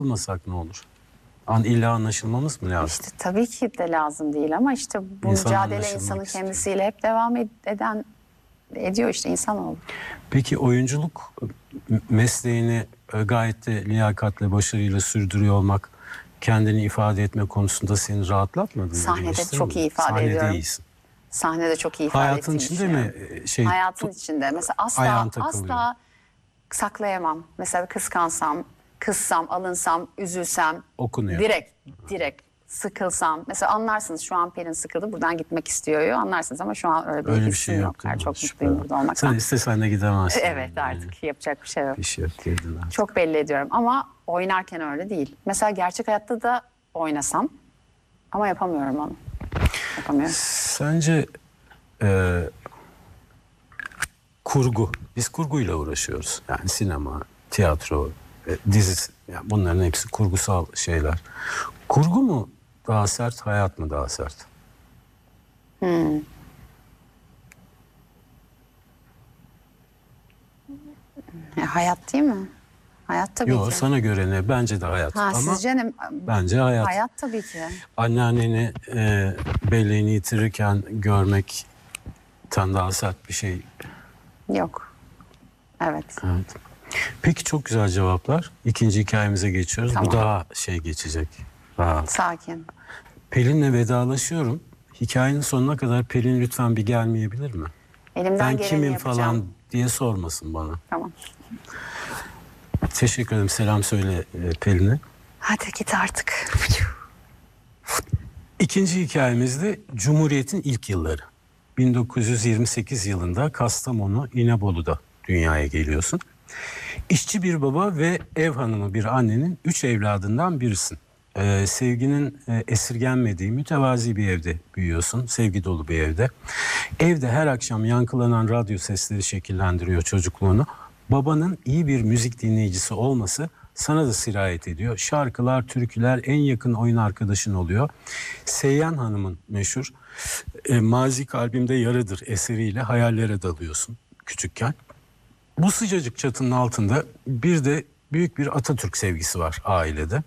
Anlaşılmasak ne olur? İlla anlaşılmamız mı lazım? İşte tabii ki de lazım değil ama işte bu İnsan mücadele anlaşılmak insanın istiyor. kendisiyle hep devam ediyor işte insanoğlu. Peki oyunculuk mesleğini gayet de liyakatle, başarıyla sürdürüyor olmak, kendini ifade etme konusunda seni rahatlatmadı mı? Sahnede Değiştirdi çok mi? iyi ifade Sahnede ediyorum. iyisin. Sahnede çok iyi ifade Hayatın ettiğimi içinde mi düşünüyorum. Hayatın içinde. Mesela ayağın asla takılıyor? saklayamam. Mesela kıskansam, kızsam, alınsam, üzülsem Okunuyor. direkt sıkılsam. Mesela anlarsınız şu an Pelin sıkıldı, buradan gitmek istiyor. Anlarsınız ama şu an öyle bir Öyle bir hissim şey yok. yok değil mi? Çok Süper. mutluyum burada olmaktan. Sen istesen de gidemezsin. Evet Yani. artık yapacak bir şey yok. Bir şey yok, girdin artık. Çok belli ediyorum ama oynarken öyle değil. Mesela gerçek hayatta da oynasam ama yapamıyorum onu. Yapamıyorum. Sence kurgu, biz kurguyla uğraşıyoruz. Yani sinema, tiyatro, dizi, yani bunların hepsi kurgusal şeyler. Kurgu mu daha sert, hayat mı daha sert? Hayat değil mi? Hayat tabii Yok, ki. sana göre ne? Bence de hayat. Ha, Ama sizce ne? bence hayat. Hayat tabii ki. Anneanneni belleğini yitirirken görmekten daha sert bir şey. Yok. Evet. Evet. Peki, çok güzel cevaplar. İkinci hikayemize geçiyoruz. Tamam. Bu daha geçecek. Rahat. Sakin. Pelin'le vedalaşıyorum. Hikayenin sonuna kadar Pelin lütfen bir gelmeyebilir mi? Elimden Ben geleni kimim yapacağım. falan diye sormasın bana. Tamam. Teşekkür ederim. Selam söyle Pelin'e. Hadi git artık. İkinci hikayemizde Cumhuriyet'in ilk yılları. 1928 yılında Kastamonu İnebolu'da dünyaya geliyorsun. İşçi bir baba ve ev hanımı bir annenin 3 evladından birisin. Sevginin esirgenmediği mütevazi bir evde büyüyorsun. Sevgi dolu bir evde. Evde her akşam yankılanan radyo sesleri şekillendiriyor çocukluğunu. Babanın iyi bir müzik dinleyicisi olması sana da sirayet ediyor. Şarkılar, türküler en yakın oyun arkadaşın oluyor. Seyyan Hanım'ın meşhur Mazi Kalbimde Yaradır eseriyle hayallere dalıyorsun küçükken. Bu sıcacık çatının altında bir de büyük bir Atatürk sevgisi var ailede.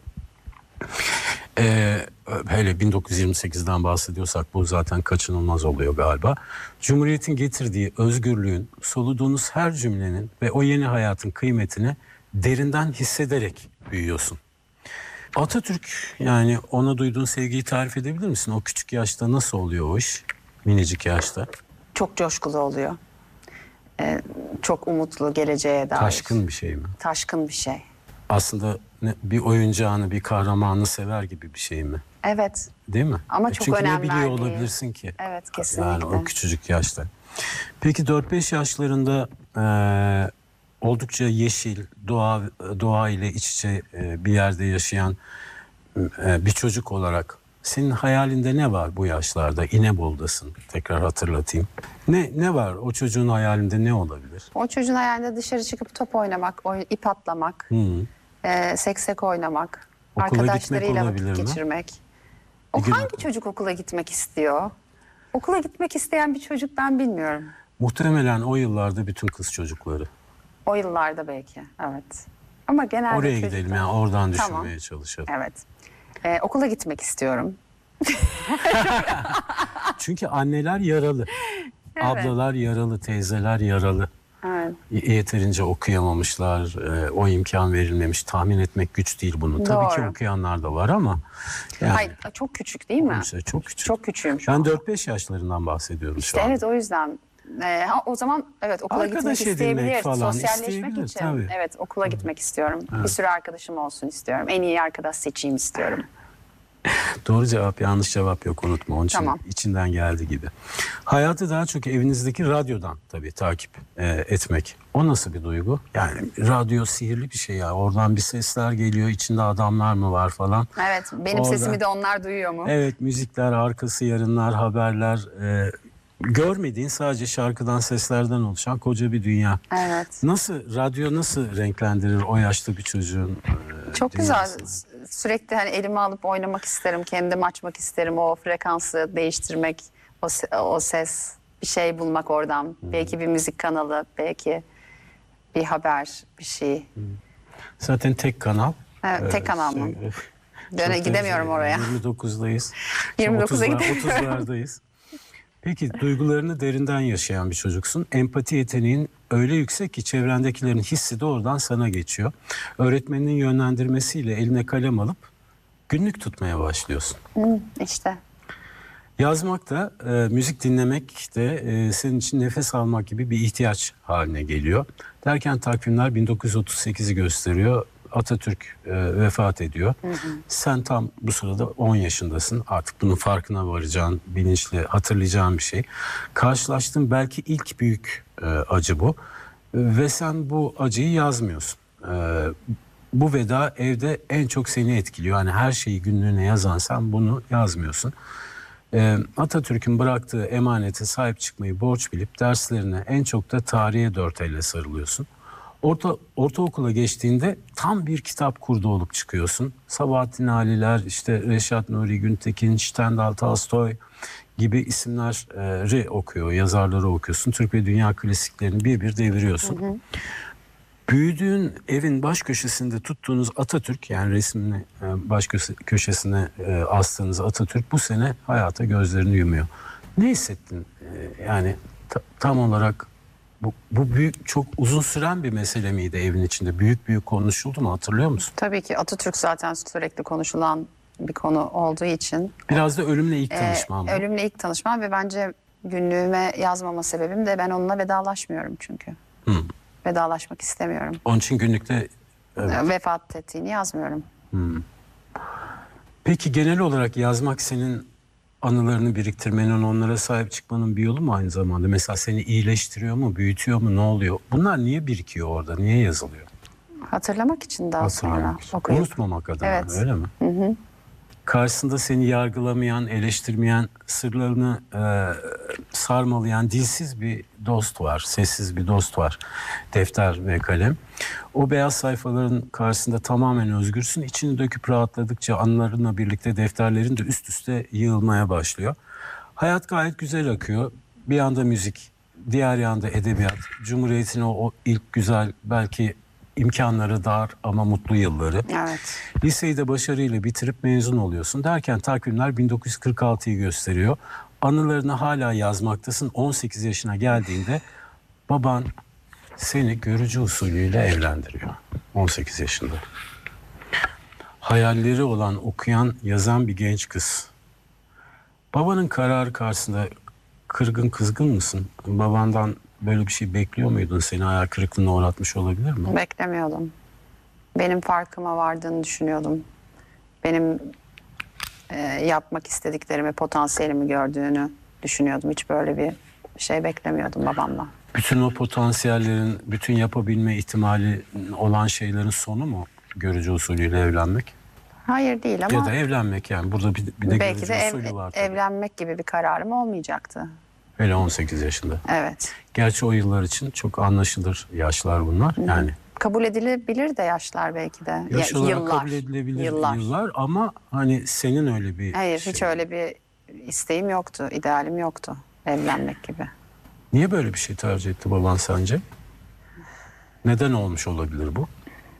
Hele 1928'den bahsediyorsak bu zaten kaçınılmaz oluyor galiba. Cumhuriyetin getirdiği özgürlüğün, soluduğunuz her cümlenin ve o yeni hayatın kıymetini derinden hissederek büyüyorsun. Atatürk, yani ona duyduğun sevgiyi tarif edebilir misin? O küçük yaşta nasıl oluyor o iş? Minicik yaşta. Çok coşkulu oluyor. Çok umutlu geleceğe dair. Taşkın bir şey mi? Taşkın bir şey. Aslında bir oyuncağını, bir kahramanı sever gibi bir şey mi? Evet. Değil mi? Ama çok Çünkü önem ne biliyor verdiği. olabilirsin ki? Evet, kesinlikle. Yani o küçücük yaşta. Peki 4-5 yaşlarında oldukça yeşil, doğa ile iç içe bir yerde yaşayan bir çocuk olarak senin hayalinde ne var bu yaşlarda? İnebolu'dasın. Tekrar hatırlatayım. Ne var? O çocuğun hayalinde ne olabilir? O çocuğun hayalinde dışarı çıkıp top oynamak, ip atlamak, seksek oynamak, Okula arkadaşlarıyla gitmek vakit olabilir mi? geçirmek. Bir gün- Hangi çocuk okula gitmek istiyor? Okula gitmek isteyen bir çocuk ben bilmiyorum. Muhtemelen o yıllarda bütün kız çocukları. O yıllarda belki, evet. Ama genelde Oraya çocuklar... gidelim, yani oradan Tamam. düşünmeye çalışalım. Evet. Okula gitmek istiyorum. Çünkü anneler yaralı. Evet. Ablalar yaralı, teyzeler yaralı. Evet. Yeterince okuyamamışlar, o imkan verilmemiş. Tahmin etmek güç değil bunu. Tabii ki Doğru. okuyanlar da var ama yani Hayır, çok küçük değil mi? işte çok küçük. Çok küçüğüm şu Ben an. 4-5 yaşlarından bahsediyorum İşte şu an. evet, o yüzden. O zaman evet, okula Arkadaş gitmek edinmek isteyebilir. falan Sosyalleşmek isteyebilir, için. tabii. Evet, okula gitmek istiyorum. Bir sürü arkadaşım olsun istiyorum. En iyi arkadaş seçeyim istiyorum. Doğru cevap, yanlış cevap yok, unutma. Onun için Tamam. içinden geldi gibi. Hayatı daha çok evinizdeki radyodan tabii takip etmek. O nasıl bir duygu? Yani radyo sihirli bir şey ya. Oradan bir sesler geliyor. İçinde adamlar mı var falan. Evet, benim Orada- sesimi de onlar duyuyor mu? Evet, müzikler, arkası yarınlar, haberler. Görmediğin, sadece şarkıdan, seslerden oluşan koca bir dünya. Evet. Radyo nasıl renklendirir o yaşta bir çocuğun Çok güzel. dünyasını? Sürekli hani elime alıp oynamak isterim, kendim açmak isterim, o frekansı değiştirmek, o ses, bir şey bulmak oradan. Belki bir müzik kanalı, belki bir haber, bir şey. Zaten tek kanal Evet, tek kanal mı? Çok Gidemiyorum oraya. 29'dayız. 29'a 30'lardayız. Peki duygularını derinden yaşayan bir çocuksun. Empati yeteneğin öyle yüksek ki çevrendekilerin hissi de oradan sana geçiyor. Öğretmeninin yönlendirmesiyle eline kalem alıp günlük tutmaya başlıyorsun. İşte. Yazmak da, müzik dinlemek de senin için nefes almak gibi bir ihtiyaç haline geliyor. Derken takvimler 1938'i gösteriyor. Atatürk vefat ediyor. Sen tam bu sırada 10 yaşındasın. Artık bunun farkına varacağın, bilinçli hatırlayacağın bir şey. Karşılaştığın belki ilk büyük acı bu. Ve sen bu acıyı yazmıyorsun. Bu veda evde en çok seni etkiliyor. Yani her şeyi günlüğüne yazan sen bunu yazmıyorsun. Atatürk'ün bıraktığı emanete sahip çıkmayı borç bilip derslerine, en çok da tarihe dört elle sarılıyorsun. Ortaokula geçtiğinde tam bir kitap kurdu olup çıkıyorsun. Sabahattin Ali'ler, işte Reşat Nuri Güntekin, Stendhal, Tolstoy gibi isimleri okuyor, yazarları okuyorsun. Türk ve dünya klasiklerini bir bir deviriyorsun. Büyüdüğün evin baş köşesinde tuttuğunuz Atatürk, yani resmini baş köşesine astığınız Atatürk bu sene hayata gözlerini yumuyor. Ne hissettin? Yani tam olarak bu büyük, çok uzun süren bir mesele miydi evin içinde? Büyük büyük konuşuldu mu, hatırlıyor musun? Tabii ki Atatürk zaten sürekli konuşulan bir konu olduğu için. Biraz da ölümle ilk tanışmam. Ölümle ilk tanışmam ve bence günlüğüme yazmama sebebim de ben onunla vedalaşmıyorum çünkü. Vedalaşmak istemiyorum. Onun için günlükte... Evet. Vefat ettiğini yazmıyorum. Peki genel olarak yazmak senin anılarını biriktirmenin, onlara sahip çıkmanın bir yolu mu aynı zamanda? Mesela seni iyileştiriyor mu, büyütüyor mu, ne oluyor? Bunlar niye birikiyor orada, niye yazılıyor? Hatırlamak için daha sonra için. okuyup. Unutmamak adına, Evet. öyle mi? Karşısında seni yargılamayan, eleştirmeyen, sırlarını sarmalayan dilsiz bir dost var, sessiz bir dost var. Defter ve kalem. O beyaz sayfaların karşısında tamamen özgürsün. İçini döküp rahatladıkça anılarınla birlikte defterlerin de üst üste yığılmaya başlıyor. Hayat gayet güzel akıyor. Bir yanda müzik, diğer yanda edebiyat. Cumhuriyet'in o ilk güzel, belki imkanları dar ama mutlu yılları. Evet. Liseyi de başarıyla bitirip mezun oluyorsun. Derken takvimler 1946'yı gösteriyor. Anılarını hala yazmaktasın. 18 yaşına geldiğinde baban seni görücü usulüyle evlendiriyor. 18 yaşında. Hayalleri olan, okuyan, yazan bir genç kız. Babanın kararı karşısında kırgın, kızgın mısın? Babandan böyle bir şey bekliyor muydun? Seni hayal kırıklığına uğratmış olabilir mi? Beklemiyordum. Benim farkıma vardığını düşünüyordum. Benim yapmak istediklerimi, potansiyelimi gördüğünü düşünüyordum. Hiç böyle bir şey beklemiyordum babamdan. Bütün o potansiyellerin, bütün yapabilme ihtimali olan şeylerin sonu mu görücü usulüyle evlenmek? Hayır değil ama Ya da evlenmek, yani burada bir de belki görücü de usulü var tabii. evlenmek gibi bir kararım olmayacaktı. Hele 18 yaşında. Evet. Gerçi o yıllar için çok anlaşılır yaşlar bunlar. Yani Kabul edilebilir de yaşlar belki de. yaş olarak Yıllar. kabul edilebilir Yıllar. yıllar ama hani senin öyle bir Hayır, şey. hiç öyle bir isteğim yoktu, idealim yoktu evlenmek gibi. Niye böyle bir şey tercih etti baban sence? Neden olmuş olabilir bu?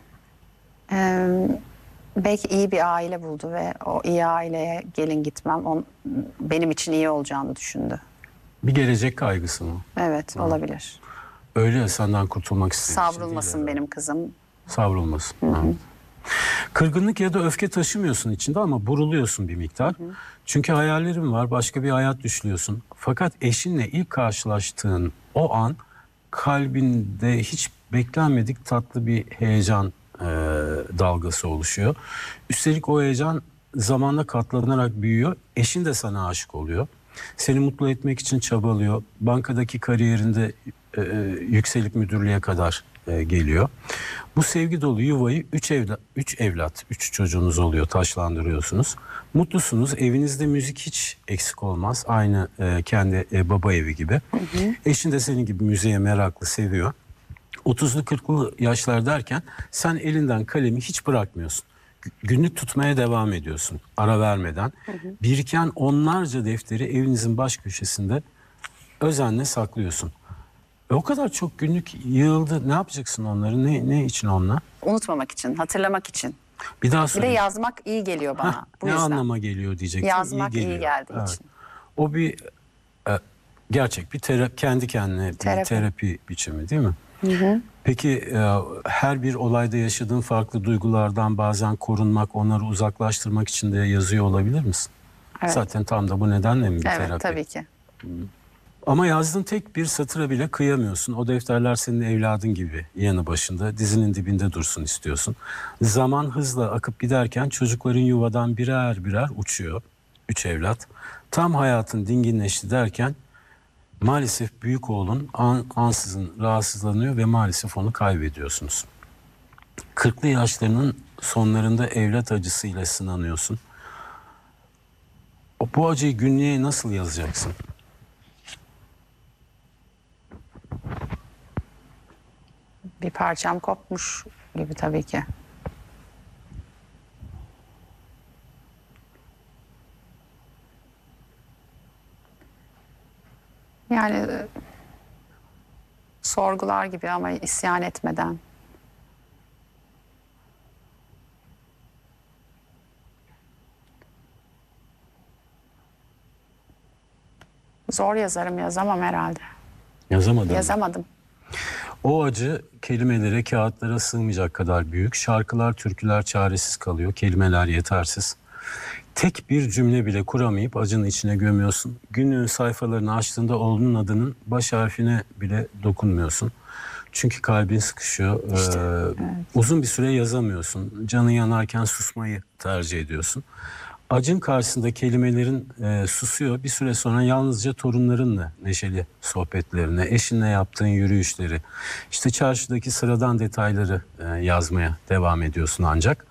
Belki iyi bir aile buldu ve o iyi aileye gelin gitmem benim için iyi olacağını düşündü. Bir gelecek kaygısı mı? Evet, olabilir. Öyle senden kurtulmak istediği için Savrulmasın değil benim kızım. Savrulmasın. Evet. Kırgınlık ya da öfke taşımıyorsun içinde ama buruluyorsun bir miktar. Çünkü hayallerin var, başka bir hayat düşlüyorsun. Fakat eşinle ilk karşılaştığın o an kalbinde hiç beklenmedik tatlı bir heyecan dalgası oluşuyor. Üstelik o heyecan zamanla katlanarak büyüyor. Eşin de sana aşık oluyor. Seni mutlu etmek için çabalıyor. Bankadaki kariyerinde yükselip müdürlüğe kadar geliyor. Bu sevgi dolu yuvayı 3 evlat, 3 çocuğunuz oluyor, taşlandırıyorsunuz. Mutlusunuz, evinizde müzik hiç eksik olmaz. Aynı kendi baba evi gibi. Eşin de senin gibi müziğe meraklı, seviyor. 30'lu 40'lı yaşlar derken sen elinden kalemi hiç bırakmıyorsun. Günlük tutmaya devam ediyorsun ara vermeden. Biriken onlarca defteri evinizin baş köşesinde özenle saklıyorsun. O kadar çok günlük yığıldı. Ne yapacaksın onları? Ne için onlar? Unutmamak için, hatırlamak için. Bir daha Bir de sorayım. yazmak iyi geliyor bana. Heh, Bu ne yüzden. anlama geliyor diyecektim. Yazmak iyi geliyor. geldiği Evet. için. O bir gerçek bir kendi kendine bir Terapi. terapi biçimi değil mi? Peki her bir olayda yaşadığın farklı duygulardan bazen korunmak, onları uzaklaştırmak için de yazıyor olabilir misin? Evet. Zaten tam da bu nedenle mi bir Evet, terapi? tabii ki. Ama yazdığın tek bir satıra bile kıyamıyorsun. O defterler senin evladın gibi yanı başında, dizinin dibinde dursun istiyorsun. Zaman hızla akıp giderken çocukların yuvadan birer birer uçuyor. 3 evlat. Tam hayatın dinginleşti derken maalesef büyük oğlun ansızın rahatsızlanıyor ve maalesef onu kaybediyorsunuz. 40'lı yaşlarının sonlarında evlat acısıyla sınanıyorsun. Bu acıyı günlüğe nasıl yazacaksın? Bir parçam kopmuş gibi tabii ki. Yani sorgular gibi ama isyan etmeden. Zor yazarım, yazamam herhalde. Yazamadın mı? Yazamadım. O acı kelimelere, kağıtlara sığmayacak kadar büyük. Şarkılar, türküler çaresiz kalıyor. Kelimeler yetersiz. Tek bir cümle bile kuramayıp acının içine gömüyorsun. Günlüğün sayfalarını açtığında oğlunun adının baş harfine bile dokunmuyorsun. Çünkü kalbin sıkışıyor. Uzun bir süre yazamıyorsun. Canın yanarken susmayı tercih ediyorsun. Acın karşısında kelimelerin susuyor. Bir süre sonra yalnızca torunlarınla neşeli sohbetlerine, eşinle yaptığın yürüyüşleri, işte çarşıdaki sıradan detayları yazmaya devam ediyorsun ancak.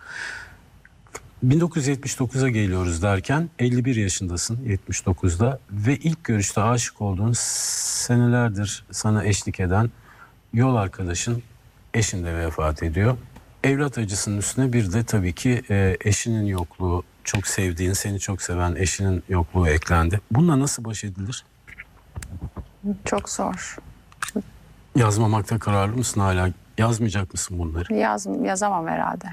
1979'a geliyoruz derken 51 yaşındasın 79'da ve ilk görüşte aşık olduğun, senelerdir sana eşlik eden yol arkadaşın, eşin de vefat ediyor. Evlat acısının üstüne bir de tabii ki eşinin yokluğu, çok sevdiğin, seni çok seven eşinin yokluğu eklendi. Bununla nasıl baş edilir? Çok zor. Yazmamakta kararlı mısın hala? Yazmayacak mısın bunları? Yazamam herhalde.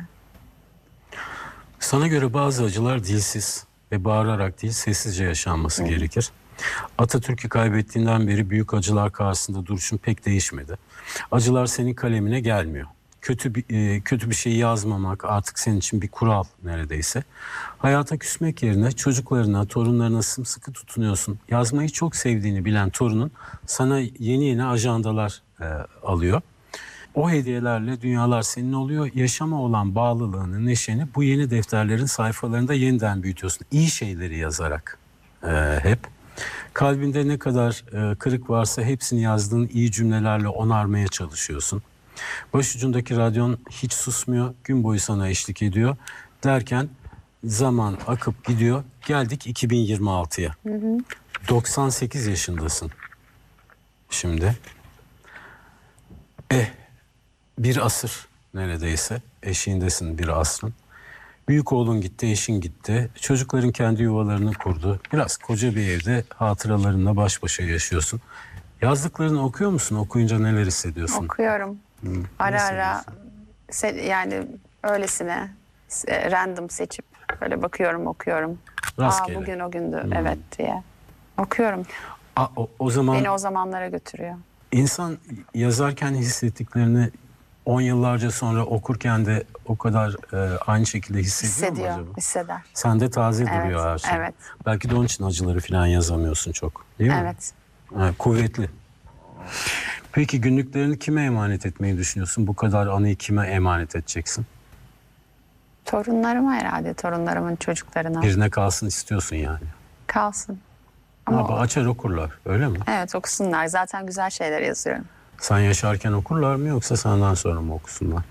Sana göre bazı acılar dilsiz ve bağırarak değil, sessizce yaşanması gerekir. Atatürk'ü kaybettiğinden beri büyük acılar karşısında duruşun pek değişmedi. Acılar senin kalemine gelmiyor. Kötü bir şey yazmamak artık senin için bir kural neredeyse. Hayata küsmek yerine çocuklarına, torunlarına sımsıkı tutunuyorsun. Yazmayı çok sevdiğini bilen torunun sana yeni ajandalar alıyor. O hediyelerle dünyalar senin oluyor. Yaşama olan bağlılığını, neşeni bu yeni defterlerin sayfalarında yeniden büyütüyorsun. İyi şeyleri yazarak hep. Kalbinde ne kadar kırık varsa hepsini yazdığın iyi cümlelerle onarmaya çalışıyorsun. Başucundaki radyon hiç susmuyor. Gün boyu sana eşlik ediyor. Derken zaman akıp gidiyor. Geldik 2026'ya. 98 yaşındasın şimdi. Bir asır neredeyse eşiğindesin bir asrın. Büyük oğlun gitti, eşin gitti. Çocukların kendi yuvalarını kurdu. Biraz koca bir evde hatıralarınla baş başa yaşıyorsun. Yazdıklarını okuyor musun? Okuyunca neler hissediyorsun? Okuyorum. Ara Ne ara yani öylesine random seçip böyle bakıyorum, okuyorum. Rastgele. Bugün o gündü evet diye. Okuyorum. O zaman Beni o zamanlara götürüyor. insan yazarken hissettiklerini 10 yıllarca sonra okurken de o kadar aynı şekilde hissediyor mu acaba? Hisseder. Sende taze Evet, duruyor her şey. evet. Belki de onun için acıları falan yazamıyorsun çok. Değil mi? Evet. Kuvvetli. Peki günlüklerini kime emanet etmeyi düşünüyorsun? Bu kadar anıyı kime emanet edeceksin? Torunlarıma herhalde, torunlarımın çocuklarına. Birine kalsın istiyorsun yani. Kalsın. Ama Açar okurlar öyle mi? evet, okusunlar. Zaten güzel şeyler yazıyorum. Sen yaşarken okurlar mı yoksa senden sonra mı okusunlar?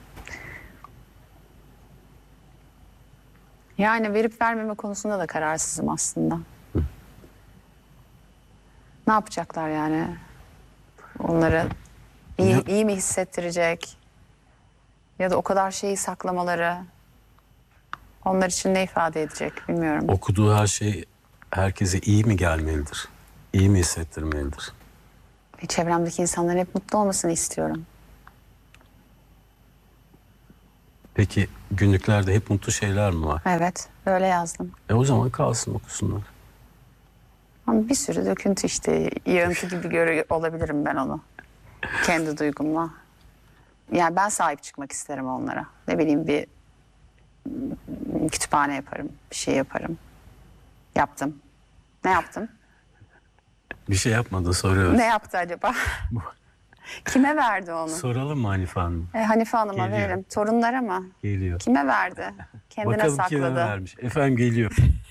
Yani verip vermeme konusunda da kararsızım aslında. Ne yapacaklar yani? Onları iyi mi hissettirecek? Ya da o kadar şeyi saklamaları onlar için ne ifade edecek bilmiyorum. Okuduğu her şey herkese iyi mi gelmelidir? İyi mi hissettirmelidir? Ve çevremdeki insanların hep mutlu olmasını istiyorum. Peki Günlüklerde hep mutlu şeyler mi var? Evet, öyle yazdım. O zaman kalsın, okusunlar. Ama bir sürü döküntü işte, yığıntı gibi görüyor olabilirim ben onu. Kendi duygumla. Yani ben sahip çıkmak isterim onlara. Ne bileyim, bir kütüphane yaparım, bir şey yaparım. Yaptım. Ne yaptım? Bir şey yapmadı, soruyoruz. Ne yaptı acaba? Kime verdi onu? Soralım mı Hanife Hanım? Hanife Hanım'a Geliyor. veririm. Torunlara mı? Geliyor. Kime verdi? Kendine Bakalım kime sakladı. vermiş. Efendim geliyor.